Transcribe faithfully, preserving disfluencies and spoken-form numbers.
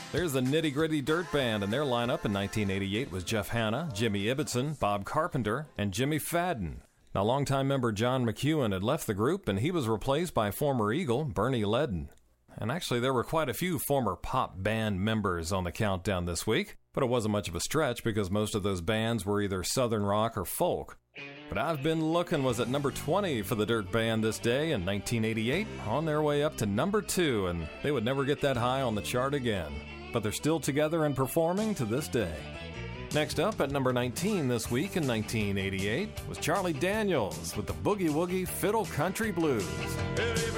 There's the Nitty Gritty Dirt Band, and their lineup in nineteen eighty-eight was Jeff Hanna, Jimmy Ibbotson, Bob Carpenter, and Jimmy Fadden. Now, longtime member John McEwen had left the group, and he was replaced by former Eagle Bernie Ledden. And actually, there were quite a few former pop band members on the countdown this week, but it wasn't much of a stretch because most of those bands were either southern rock or folk. But I've Been Looking was at number twenty for the Dirt Band this day in nineteen eighty-eight, on their way up to number two, and they would never get that high on the chart again. But they're still together and performing to this day. Next up at number nineteen this week in nineteen eighty-eight was Charlie Daniels with the Boogie Woogie Fiddle Country Blues.